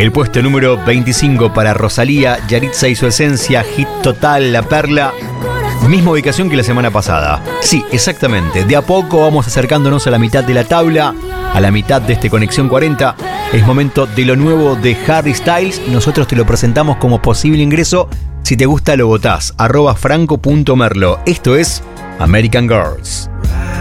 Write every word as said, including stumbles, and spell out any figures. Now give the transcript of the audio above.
El puesto número veinticinco para Rosalía, Yaritza y su esencia, hit total, La Perla. Misma ubicación que la semana pasada. Sí, exactamente. De a poco vamos acercándonos a la mitad de la tabla, a la mitad de este Conexión cuarenta. Es momento de lo nuevo de Harry Styles. Nosotros te lo presentamos como posible ingreso. Si te gusta, lo votás. arroba franco punto merlo. Esto es American Girls.